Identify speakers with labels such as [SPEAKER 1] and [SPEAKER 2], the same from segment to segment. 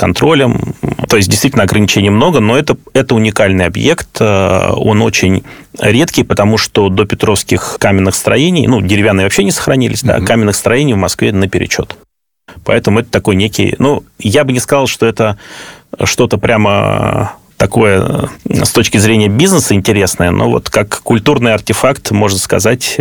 [SPEAKER 1] контролем. То есть, действительно, ограничений много, но это уникальный объект. Он очень редкий, потому что до петровских каменных строений, деревянные вообще не сохранились, да, каменных строений в Москве наперечет. Поэтому это такой некий... я бы не сказал, что это что-то прямо такое с точки зрения бизнеса интересное, но вот как культурный артефакт, можно сказать...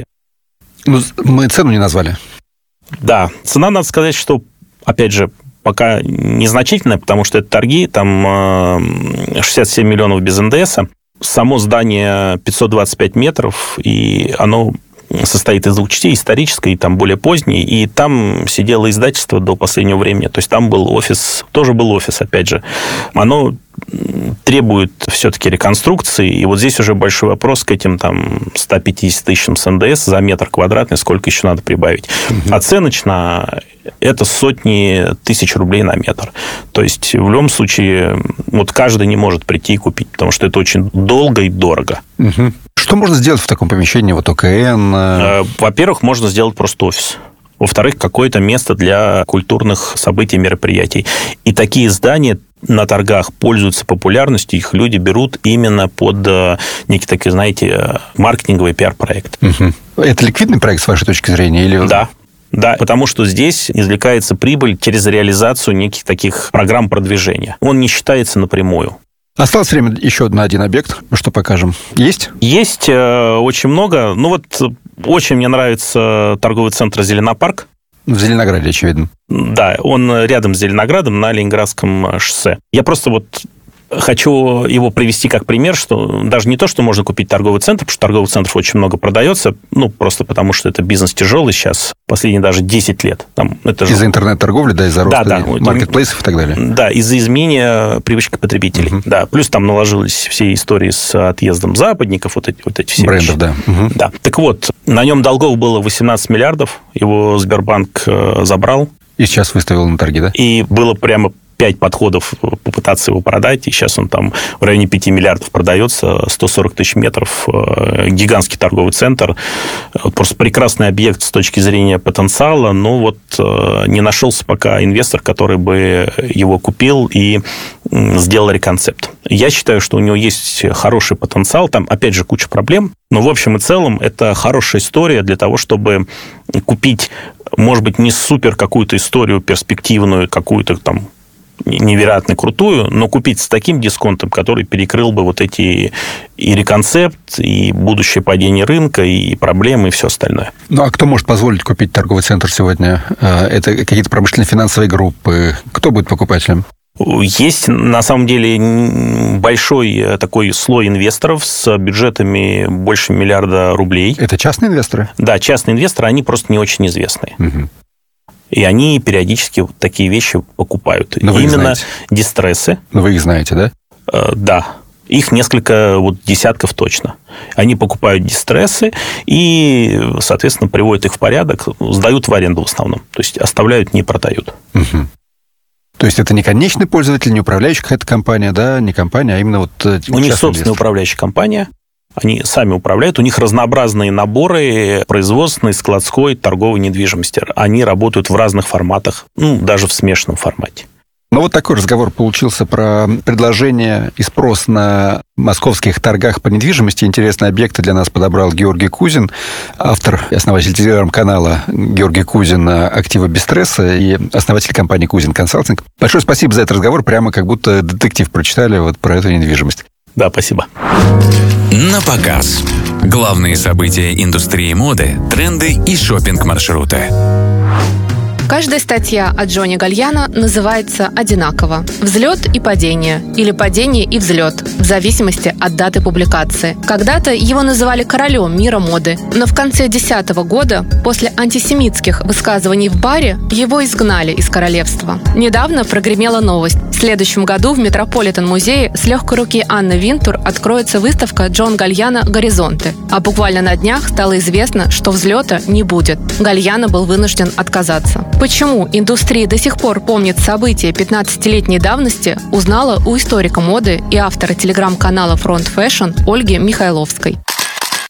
[SPEAKER 2] Мы цену не назвали.
[SPEAKER 1] Да, цена, надо сказать, что, опять же, пока незначительная, потому что это торги, там 67 миллионов без НДСа. Само здание 525 метров, и оно состоит из двух частей, исторической и там более поздней, и там сидело издательство до последнего времени. То есть там был офис, тоже был офис, опять же. Оно требует все-таки реконструкции, и вот здесь уже большой вопрос к этим там 150 тысячам с НДС за метр квадратный, сколько еще надо прибавить. Оценочно это сотни тысяч рублей на метр. То есть в любом случае вот каждый не может прийти и купить, потому что это очень долго и дорого.
[SPEAKER 2] Что можно сделать в таком помещении, вот ОКН?
[SPEAKER 1] Во-первых, можно сделать просто офис. Во-вторых, какое-то место для культурных событий, мероприятий. И такие здания на торгах пользуются популярностью, их люди берут именно под некий такой, знаете, маркетинговый пиар-проект.
[SPEAKER 2] Это ликвидный проект, с вашей точки зрения? Или...
[SPEAKER 1] Да, потому что здесь извлекается прибыль через реализацию неких таких программ продвижения. Он не считается напрямую.
[SPEAKER 2] Осталось время еще на один объект. Что покажем? Есть?
[SPEAKER 1] Есть очень много. Очень мне нравится торговый центр «Зеленопарк».
[SPEAKER 2] В Зеленограде, очевидно.
[SPEAKER 1] Да, он рядом с Зеленоградом на Ленинградском шоссе. Я просто хочу его привести как пример, что даже не то, что можно купить торговый центр, потому что торговых центров очень много продается, просто потому что это бизнес тяжелый сейчас, последние даже 10 лет.
[SPEAKER 2] Из-за интернет-торговли, из-за роста маркетплейсов и так далее.
[SPEAKER 1] Да, из-за изменения привычек потребителей. Да, плюс там наложились все истории с отъездом западников, вот эти все
[SPEAKER 2] брендов,
[SPEAKER 1] вещи. Да. Так вот, на нем долгов было 18 миллиардов, его Сбербанк забрал.
[SPEAKER 2] И сейчас выставил на торги, да?
[SPEAKER 1] И было прямо 5 подходов попытаться его продать, и сейчас он там в районе 5 миллиардов продается, 140 тысяч метров, гигантский торговый центр, просто прекрасный объект с точки зрения потенциала, но не нашелся пока инвестор, который бы его купил и сделал реконцепт. Я считаю, что у него есть хороший потенциал, там, опять же, куча проблем, но в общем и целом это хорошая история для того, чтобы купить, может быть, не супер какую-то историю перспективную, какую-то там невероятно крутую, но купить с таким дисконтом, который перекрыл бы вот эти и реконцепт, и будущее падение рынка, и проблемы, и все остальное.
[SPEAKER 2] А кто может позволить купить торговый центр сегодня? Это какие-то промышленно-финансовые группы? Кто будет покупателем?
[SPEAKER 1] Есть, на самом деле, большой такой слой инвесторов с бюджетами больше миллиарда рублей.
[SPEAKER 2] Это частные инвесторы?
[SPEAKER 1] Да, частные инвесторы, они просто не очень известные. И они периодически такие вещи покупают.
[SPEAKER 2] Но вы
[SPEAKER 1] именно дистрессы.
[SPEAKER 2] Но вы их знаете, да?
[SPEAKER 1] Да. Их несколько десятков точно. Они покупают дистрессы и, соответственно, приводят их в порядок, сдают в аренду в основном. То есть оставляют, не продают.
[SPEAKER 2] То есть это не конечный пользователь, не управляющая какая-то компания, да? Не компания, а именно
[SPEAKER 1] у них собственная управляющая компания. Они сами управляют, у них разнообразные наборы производственной, складской, торговой недвижимости. Они работают в разных форматах, даже в смешанном формате.
[SPEAKER 2] Такой разговор получился про предложение и спрос на московских торгах по недвижимости. Интересные объекты для нас подобрал Георгий Кузин, автор и основатель телеграм-канала Георгий Кузин «Активы без стресса» и основатель компании «Кузин Консалтинг». Большое спасибо за этот разговор, прямо как будто детектив прочитали про эту недвижимость.
[SPEAKER 1] Да, спасибо.
[SPEAKER 3] На показ. Главные события индустрии моды, тренды и шопинг-маршруты.
[SPEAKER 4] Каждая статья о Джоне Гальяно называется одинаково «Взлет и падение» или «Падение и взлет» в зависимости от даты публикации. Когда-то его называли королем мира моды, но в конце 2010 года, после антисемитских высказываний в баре, его изгнали из королевства. Недавно прогремела новость. В следующем году в Метрополитен-музее с легкой руки Анны Винтур откроется выставка Джон Гальяно «Горизонты». А буквально на днях стало известно, что взлета не будет. Гальяно был вынужден отказаться. Почему индустрия до сих пор помнит события 15-летней давности, узнала у историка моды и автора телеграм-канала Front Fashion Ольги Михайловской.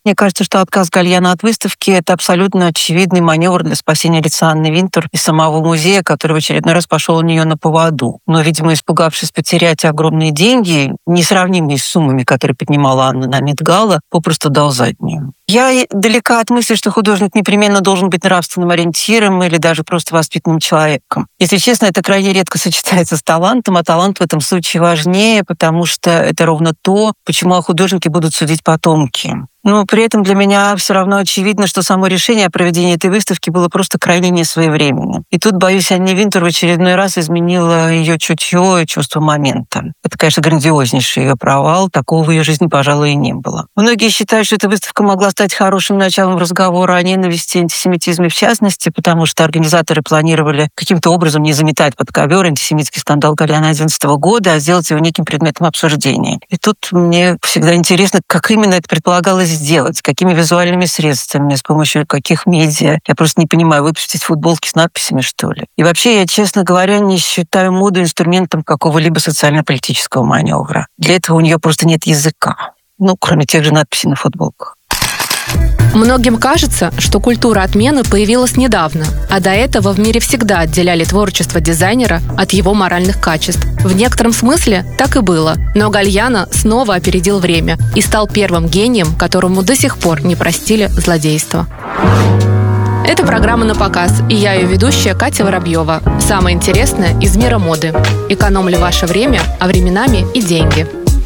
[SPEAKER 5] Мне кажется, что отказ Гальяна от выставки — это абсолютно очевидный маневр для спасения лица Анны Винтур и самого музея, который в очередной раз пошел у нее на поводу. Но, видимо, испугавшись потерять огромные деньги, несравнимые с суммами, которые поднимала Анна на Met-Gala, попросту дал заднюю. Я далека от мысли, что художник непременно должен быть нравственным ориентиром или даже просто воспитанным человеком. Если честно, это крайне редко сочетается с талантом, а талант в этом случае важнее, потому что это ровно то, почему о художнике будут судить потомки. Но при этом для меня все равно очевидно, что само решение о проведении этой выставки было просто крайне несвоевременным. И тут, боюсь, Анне Винтур в очередной раз изменила ее чутье и чувство момента. Это, конечно, грандиознейший ее провал, такого в ее жизни, пожалуй, и не было. Многие считают, что эта выставка могла стать хорошим началом разговора о ненависти и антисемитизме в частности, потому что организаторы планировали каким-то образом не заметать под ковер антисемитский скандал Гальяна 2011 года, а сделать его неким предметом обсуждения. И тут мне всегда интересно, как именно это предполагалось сделать, какими визуальными средствами, с помощью каких медиа. Я просто не понимаю, выпустить футболки с надписями, что ли? И вообще, я, честно говоря, не считаю моду инструментом какого-либо социально-политического маневра. Для этого у нее просто нет языка. Кроме тех же надписей на футболках.
[SPEAKER 4] Многим кажется, что культура отмены появилась недавно, а до этого в мире всегда отделяли творчество дизайнера от его моральных качеств. В некотором смысле так и было, но Гальяно снова опередил время и стал первым гением, которому до сих пор не простили злодейство. Это программа «На показ», и я ее ведущая Катя Воробьева. Самое интересное из мира моды. Экономлю ваше время, а временами и деньги.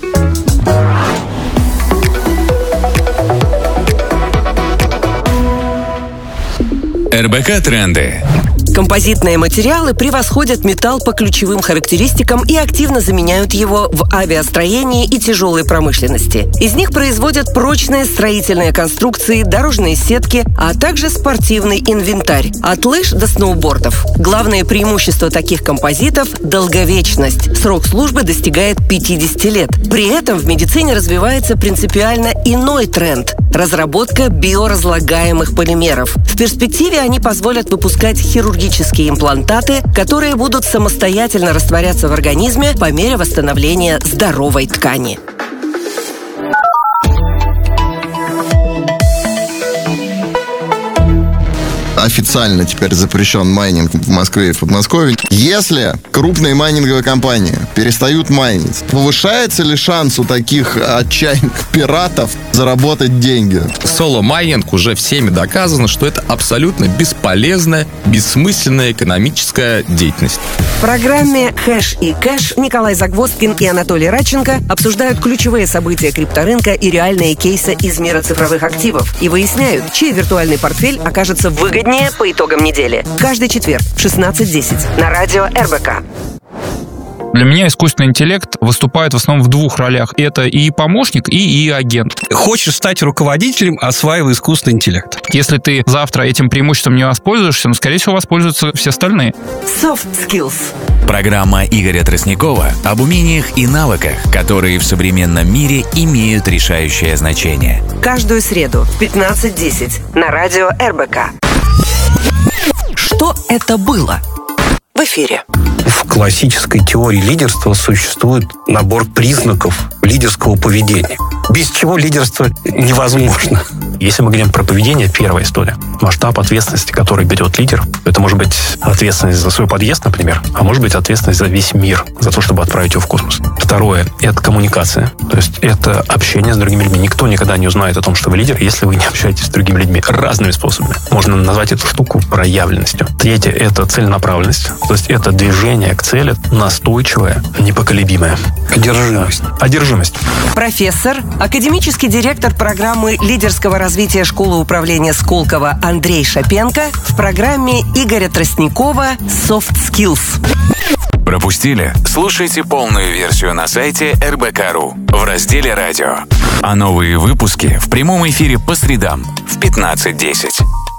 [SPEAKER 3] РБК «Тренды».
[SPEAKER 6] Композитные материалы превосходят металл по ключевым характеристикам и активно заменяют его в авиастроении и тяжелой промышленности. Из них производят прочные строительные конструкции, дорожные сетки, а также спортивный инвентарь. От лыж до сноубордов. Главное преимущество таких композитов – долговечность. Срок службы достигает 50 лет. При этом в медицине развивается принципиально иной тренд – разработка биоразлагаемых полимеров. В перспективе они позволят выпускать хирургические имплантаты, которые будут самостоятельно растворяться в организме по мере восстановления здоровой ткани.
[SPEAKER 7] Официально теперь запрещен майнинг в Москве и в Подмосковье. Если крупные майнинговые компании перестают майнить, повышается ли шанс у таких отчаянных пиратов заработать деньги?
[SPEAKER 8] Соло-майнинг уже всеми доказано, что это абсолютно бесполезная, бессмысленная экономическая деятельность.
[SPEAKER 6] В программе «Хэш и кэш» Николай Загвоздкин и Анатолий Радченко обсуждают ключевые события крипторынка и реальные кейсы из мира цифровых активов и выясняют, чей виртуальный портфель окажется выгоднее по итогам недели. Каждый четверг в 16:10 на радио РБК.
[SPEAKER 9] Для меня искусственный интеллект выступает в основном в двух ролях. Это и помощник, и агент.
[SPEAKER 10] Хочешь стать руководителем, осваивай искусственный интеллект.
[SPEAKER 9] Если ты завтра этим преимуществом не воспользуешься, скорее всего, воспользуются все остальные.
[SPEAKER 6] Soft Skills.
[SPEAKER 3] Программа Игоря Тростникова об умениях и навыках, которые в современном мире имеют решающее значение.
[SPEAKER 6] Каждую среду в 15:10 на радио РБК. Что это было? В эфире.
[SPEAKER 10] В классической теории лидерства существует набор признаков лидерского поведения, без чего лидерство невозможно. Если мы говорим про поведение, первая история. Масштаб ответственности, который берет лидер, это может быть ответственность за свой подъезд, например, а может быть ответственность за весь мир, за то, чтобы отправить его в космос. Второе – это коммуникация. То есть это общение с другими людьми. Никто никогда не узнает о том, что вы лидер, если вы не общаетесь с другими людьми разными способами. Можно назвать эту штуку проявленностью. Третье – это целенаправленность. То есть это движение к цели настойчивое, непоколебимое. Одержимость.
[SPEAKER 6] Профессор, академический директор программы лидерского развития школы управления Сколково Андрей Шапенко в программе Игоря Тростникова «Soft Skills».
[SPEAKER 3] Пропустили? Слушайте полную версию на сайте rbk.ru в разделе «Радио». А новые выпуски в прямом эфире по средам в 15:10.